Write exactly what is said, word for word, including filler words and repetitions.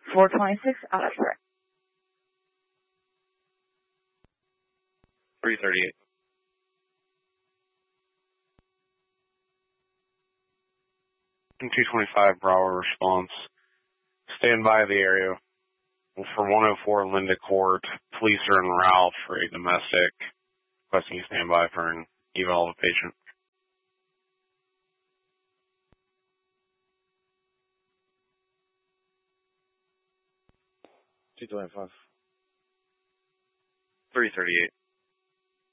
four twenty-six, out of track. three thirty-eight. two twenty-five, Bravo response. Stand by the area for one oh four Linda Court. Police are en route for a domestic. Requesting you stand by for an eval of the patient. two twenty-five. three thirty-eight.